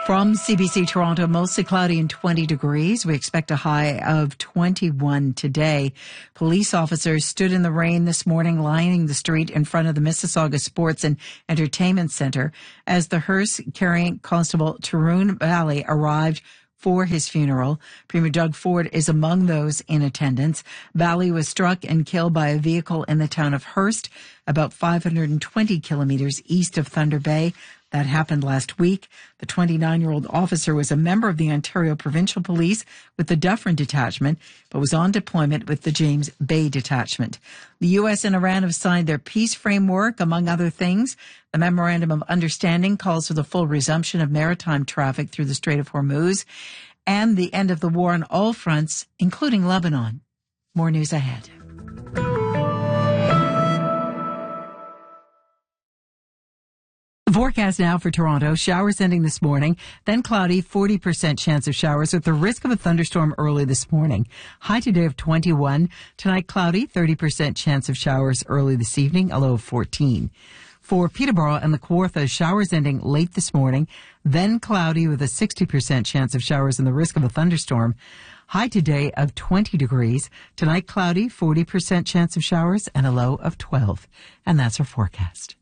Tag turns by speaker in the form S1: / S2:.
S1: From CBC Toronto, mostly cloudy and 20 degrees. We expect a high of 21 today. Police officers stood in the rain this morning, lining the street in front of the Mississauga Sports and Entertainment Centre as the hearse carrying Constable Tyrone Valley arrived for his funeral. Premier Doug Ford is among those in attendance. Valley was struck and killed by a vehicle in the town of Hearst, about 520 kilometres east of Thunder Bay. That happened last week. The 29-year-old officer was a member of the Ontario Provincial Police with the Dufferin Detachment, but was on deployment with the James Bay Detachment. The U.S. and Iran have signed their peace framework, among other things. The Memorandum of Understanding calls for the full resumption of maritime traffic through the Strait of Hormuz and the end of the war on all fronts, including Lebanon. More news ahead. The forecast now for Toronto, showers ending this morning, then cloudy, 40% chance of showers with the risk of a thunderstorm early this morning. High today of 21. Tonight cloudy, 30% chance of showers early this evening, a low of 14. For Peterborough and the Kawartha, showers ending late this morning, then cloudy with a 60% chance of showers and the risk of a thunderstorm. High today of 20 degrees. Tonight cloudy, 40% chance of showers and a low of 12. And that's our forecast.